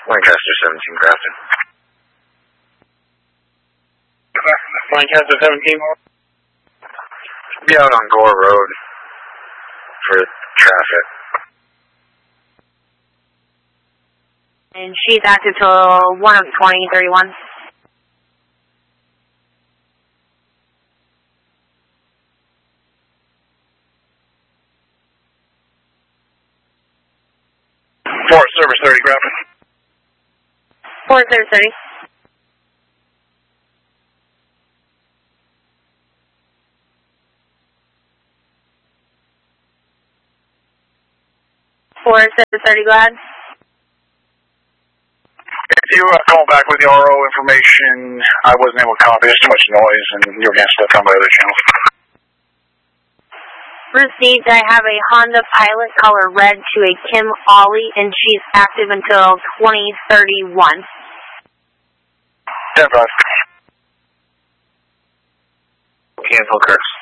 Lancaster 17, Grafton. Lancaster 17. Be out on Gore Road for traffic. And she's active till 1:20:31. Forest Service 30, Grafton. Forest Service 30. Forest Service 30, glad. If you call back with the RO information, I wasn't able to copy. There's too much noise, and you were getting split on by other channels. Received, I have a Honda Pilot color red to a Kim Ollie, and she's active until 2031. 10-5. Cancel, Curtis.